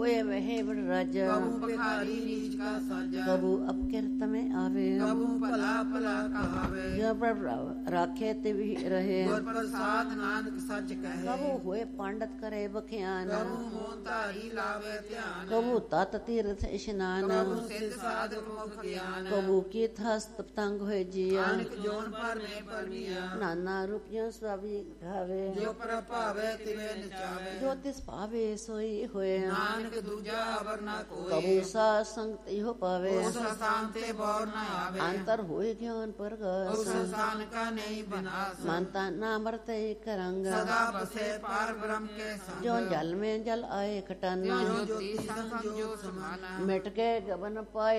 होए वहे बड़ राजा, कबू भिखारी नीच का साजा, कबू अपकिरत में आवे, कबू भला भला कहावे, जो प्रभ राखे तिवि रहे, गुर प्रसाद नानक सच कहे, कबू हुए पंडित करे बख्यान, कबू मोह धारी लावे ध्यान, कबू तत तीर्थ स्नान, कबू सिद्ध साधक मुख ज्ञान, कबू कीत हस्त पतंग होए जिया, नानक जोन पर में परमिया, नाना रूपियों स्वाभी घावे, जो पर भावे तिवे नचावे, जो तिस पावे सोई होए, नानक दूजा अवर न कोई, कबू सा संग तिहो पावे, उस स्थान ते बौर न आवे, अंतर होए ज्ञान प्रकाश, उस स्थान का नहीं विनाश, मानता ना मरते करंग, सदा बसे पार ब्रह्म के संग, जो जल में जल आए खटन, जो ज्योति संग जो समाना, मिट के गबन पाए